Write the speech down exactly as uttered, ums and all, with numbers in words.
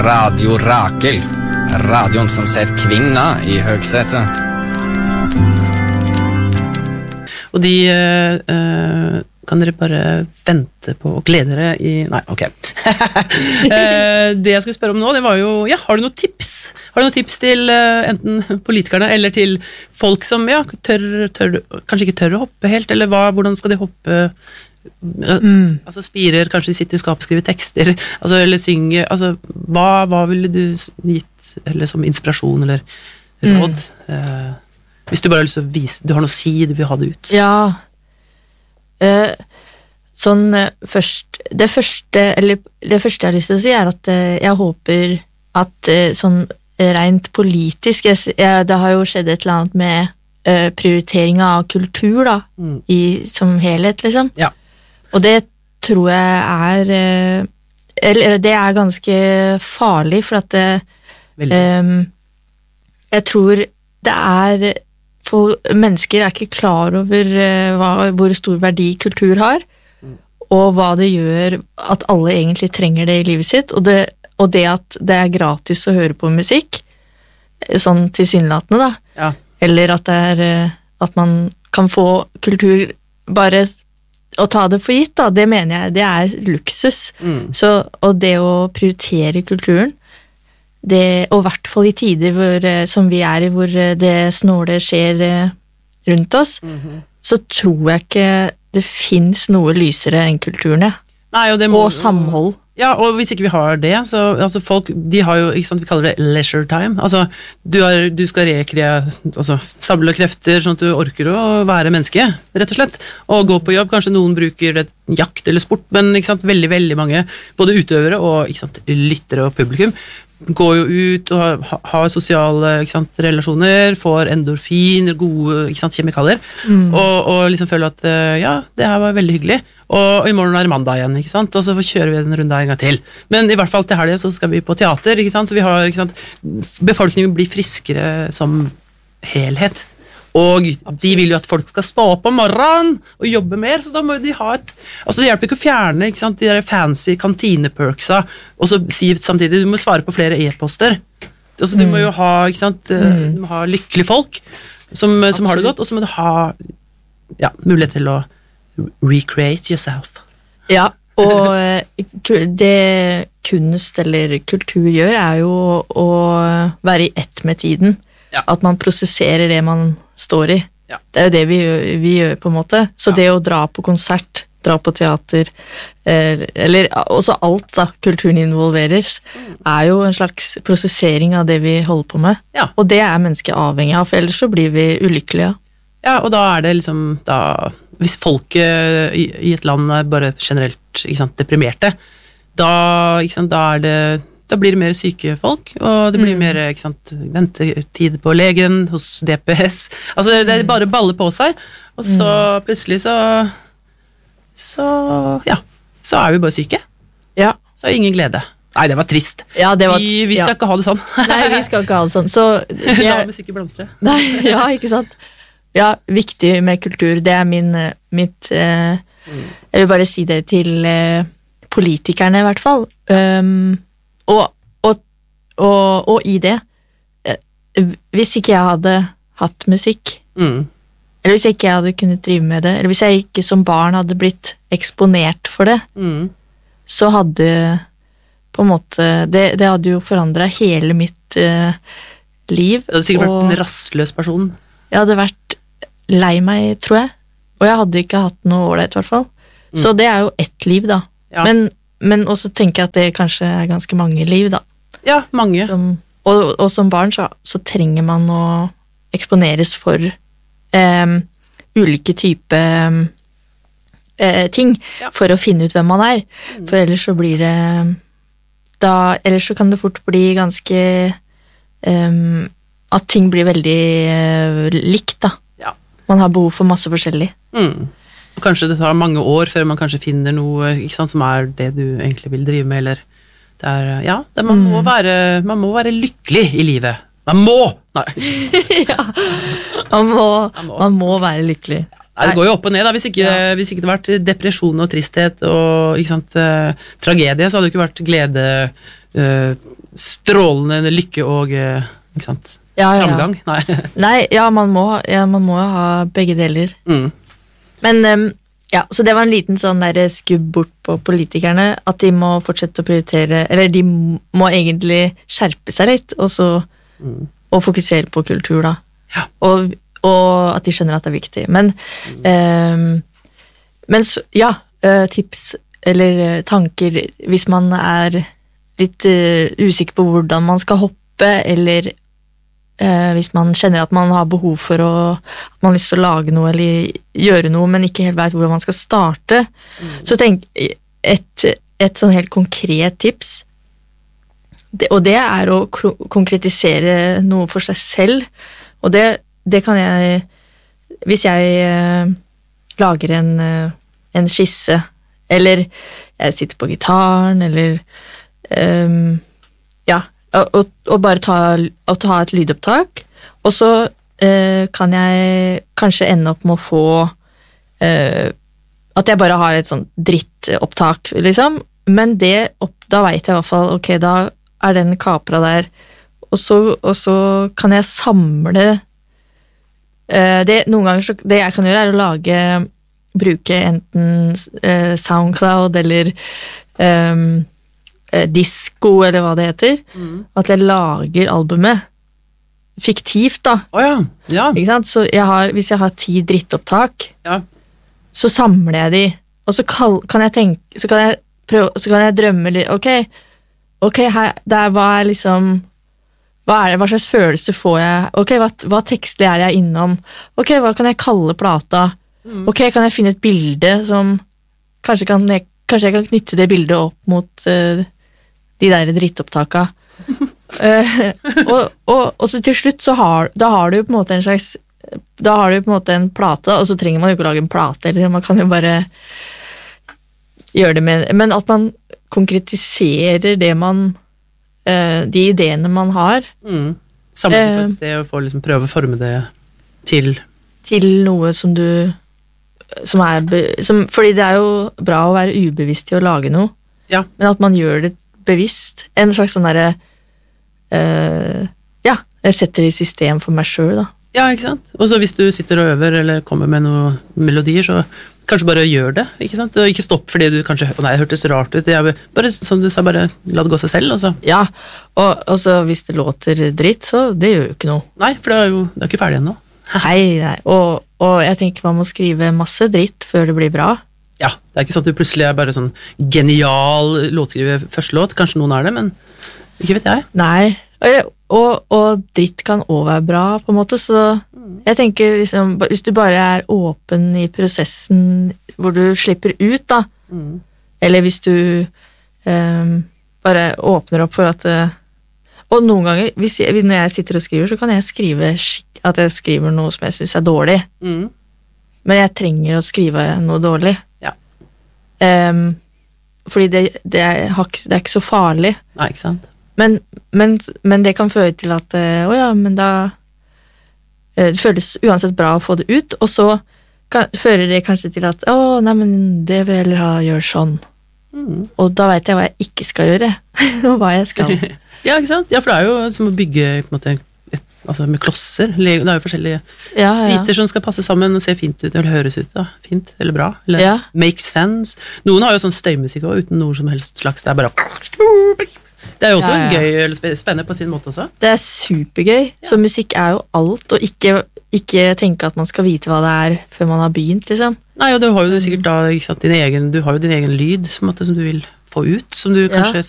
Radio Rakel. Radioen som ser kvinner i høgsetet. Og de uh, kan dere bare vente på og glede dere i... Nei, ok. uh, det jeg skulle spørre om nå, det var jo... Ja, har du noen tips? Har du noen tips til uh, enten politikerne eller til folk som ja, tør, tør, kanskje ikke tør å hoppe helt, eller hva, hvordan skal de hoppe... Mm. Altså spirer, kanskje de sitter i skapet og skriver tekster, altså, eller synger, altså, hva, hva ville du gitt eller som inspirasjon eller råd mm. uh, hvis du bare har lyst til å vise, du har noe å si, du vil ha det ut. Ja uh, sånn uh, først, det første eller det første jeg har lyst til å si er at uh, jeg håper at uh, sånn rent politisk jeg, jeg, det har jo skjedd et eller annet med uh, prioritering av kultur da, mm. i, som helhet liksom ja. Og det tror jeg er eller det er ganske farlig for at um, jeg tror det er for mennesker er ikke klar over uh, hva, hvor stor verdi kultur har mm. og hva det gjør at alle egentlig trenger det i livet sitt og det, og det at det er gratis å høre på musikk sånn tilsynelatende da ja. Eller at det er at man kan få kultur bare å ta det for gitt, da, det mener jeg, det er luksus. Mm. Så, og det å prioritere kulturen, det, og i hvert fall i tider hvor, som vi er i, hvor det snåle skjer rundt oss, mm-hmm. så tror jeg ikke det finnes noe lysere enn kulturen, ja. Nei, og, det må, og samhold. Ja, og hvis ikke vi har det, så altså folk, de har jo, ikke sant, vi kaller det leisure time, altså du, er, du skal rekreere, altså samle krefter sånn at du orker å være menneske, rett og slett, og gå på jobb, kanskje noen bruker det, jakt eller sport, men ikke sant, veldig, veldig mange, både utøvere og ikke sant, lyttere og publikum, går jo ut og har, har sosiale ikke sant, relasjoner, får endorfin, gode ikke sant, kjemikalier, mm. og, og liksom føler at ja, det her var veldig hyggelig, og i morgen er det mandag igjen, ikke sant? Og så kjører vi en runde en gang til. Men i hvert fall til helgen så skal vi på teater, ikke sant? Så vi har, ikke sant, befolkningen blir friskere som helhet. Og Absolutt. De vil jo at folk skal stå opp om morgenen og jobbe mer, så da må de ha et... Altså det hjelper ikke å fjerne ikke sant, de der fancy kantineperksa, og så si samtidig, du må svare på flere e-poster. Altså du mm. må jo ha, ikke sant, mm. du må ha lykkelige folk som, som har det godt, og så må du ha ja, mulighet til å recreate yourself. Ja, og det kunst eller kultur gjør er jo å være i ett med tiden. Ja. At man prosesserer det man står i. Ja. Det er jo det vi gjør, vi gjør på en måte. Så ja. Det å dra på konsert, dra på teater, eller også alt da, kulturen involveres, mm. er jo en slags prosessering av det vi holder på med. Ja. Og det er mennesket avhengig av, for ellers så blir vi ulykkelige. Ja, og da er det liksom, da, hvis folket i, i et land er bare generelt ikke sant, deprimerte, da, ikke sant, da, er det, da blir det mer syke folk, og det blir mm. mer ikke sant, ventetid på legen hos D P S. Altså det er bare baller på seg, og så mm. plutselig så, så, ja, så er vi bare syke. Ja. Så er ingen glede. Nei, det var trist. Ja, det var, vi, vi skal ja. ikke ha det sånn. Nei, vi skal ikke ha det sånn. Så det, La musikk blomstre. Nei, ja, ikke sant? Ja, viktig med kultur, det er min, mitt, eh, mm. jeg vil bare si det til eh, politikerne i hvert fall, um, og, og, og, og i det, eh, hvis ikke jeg hadde hatt musikk, mm. eller hvis ikke jeg hadde kunnet drive med det, eller hvis jeg ikke som barn hadde blitt eksponert for det, mm. så hadde på en måte, det, det hadde jo forandret hele mitt eh, liv. Det hadde sikkert vært en rastløs person. Jeg hadde vært lei meg, tror jeg. Og jeg hadde ikke hatt noe ålreit, i hvert fall. Mm. Så det er jo ett liv, da. Ja. Men, men også tenker jeg at det kanskje er ganske mange liv, da. Ja, mange. Som, og, og som barn så, så trenger man å eksponeres for um, ulike typer uh, ting ja. For å finne ut hvem man er. Mm. For ellers så blir det da, ellers så kan det fort bli ganske um, at ting blir veldig uh, likt, da. Man har behov for masse forskjellig. Mm. Og kanskje det tar mange år før man kanskje finner noe ikke sant, som er det du egentlig vil drive med, eller det er, ja, det, man, mm. må være, man må være lykkelig i livet. Man må! Nei. Ja, man må, man må. man må være lykkelig. Nei, det går jo opp og ned da, hvis ikke, Ja. hvis ikke det hadde vært depresjon og tristhet og ikke sant, eh, tragedie, så hadde det ikke vært glede, eh, strålende lykke og eh, ikke sant, Ja, ja, ja. framgang. Nei. Nei, ja, man må, ha- ja, man må jo ha begge deler. Mm. Men em, ja, så det var en liten sånn der skubb bort på politikerne, at de må fortsette å prioritere, eller de må egentlig skjerpe seg litt, og så Mm. og fokusere på kultur da. Ja. Og, og at de skjønner at det er viktig. Men, em, men så, ja, eh, tips eller eh, tanker, hvis man er litt eh, usikker på hvordan man skal hoppe, eller eh, hvis man kjenner at man har behov for å, at man har lyst til å lage noe eller gjøre noe, men ikke helt vet hvordan man skal starte, så tenk et, et sånn helt konkret tips, det, og det er å kro- konkretisere noe for seg selv, og det, det kan jeg, hvis jeg eh, lager en, eh, en skisse, eller jeg sitter på gitaren, eller ehm, ja, og, og, og bare ta, og ta et lydopptak, og så eh, kan jeg kanskje ende opp med å få eh, at jeg bare har et sånt drittopptak, liksom, men det opp, da vet jeg i hvert fall, ok, da er den kapra der, og så, og så kan jeg samle eh, det, noen ganger så, det jeg kan gjøre er å lage, bruke enten eh, SoundCloud eller ehm, eh, Disco eller hva det heter, at jeg lager albumet fiktivt da, Åja, ja. ikke sant? Så jeg har, hvis jeg har ti drittopptak, Ja. så samler jeg de, og så kall, kan jeg tenke, så kan jeg prøve, så kan jeg drømme litt, ok, ok, her, der, hva er liksom, hva er det, hva slags følelse får jeg, ok, hva, hva tekstlig er jeg innom, ok, hva kan jeg kalle plata, ok, kan jeg finne et bilde som, kanskje kan jeg, kanskje jeg kan knytte det bildet opp mot uh, de der drittopptaka, uh, og, og, og så til slutt så har, da har du jo på en måte en slags, da har du på en måte en plate, og så trenger man jo ikke å lage en plate, eller man kan jo bare gjøre det med, men at man konkretiserer det man, uh, de ideene man har, Mm. Samle det på Eh. et sted og få liksom prøve å forme det til. til noe som du, som er, be, som, fordi det er jo bra å være ubevisst i å lage noe, Ja. men at man gjør det bevisst, en slags sånn derre, uh, ja, jeg setter det i system for meg selv da. Ja, ikke sant? Og så hvis du sitter og øver eller kommer med noen melodier, så kanskje bare gjør det, ikke sant? Og ikke stopp fordi du kanskje, å nei, det hørtes rart ut, jeg, bare som du sa, bare la det gå seg selv, altså. Ja, og, og så hvis det låter dritt, så det gjør jo ikke noe. Nei, for det er jo det er ikke ferdig ennå. Nei, nei, og, og jeg tenker man må skrive masse dritt før det blir bra. Ja, det er ikke sånn at du plutselig er bare sånn genial låtskriver første låt, kanskje noen er det, men ikke vet jeg. Nei, og, og, og dritt kan også være bra på en måte, så jeg tenker liksom, hvis du bare er åpen i prosessen hvor du slipper ut da, Mm. eller hvis du um, bare åpner opp for at uh, og noen ganger, hvis jeg, når jeg sitter og skriver, så kan jeg skrive skik- at jeg skriver noe som jeg synes er dårlig, Mm. men jeg trenger å skrive noe dårlig. Ja. Um, fordi det, det, er, har ikke- det er ikke så farlig. Nei, ikke sant? Men, men, men det kan føre til at eh, å ja, men da eh, det føles uansett bra å få det ut, og så kan, fører det kanskje til at å, nei, men det vil jeg heller ha gjøre sånn. Mm. Og da vet jeg hva jeg ikke skal gjøre, og hva jeg skal. Ja, ikke sant? Ja, for det er jo som å bygge på en måte, et, altså med klosser. Le- Det er jo forskjellige Ja, ja. biter som skal passe sammen og se fint ut, eller høres ut da. Fint, eller bra, eller Ja. make sense. Noen har jo sånn støymusikk også, uten noe som helst slags, det er bare det er jo også Ja, ja. gøy, eller spe- spennende på sin måte også. Det er supergøy, så musikk er jo alt, og ikke, ikke tenke at man skal vite hva det er før man har begynt, liksom. Nei, og du har jo sikkert da, ikke sant, din egen, du har jo din egen lyd, på en måte, som du vil få ut, som du Ja. kanskje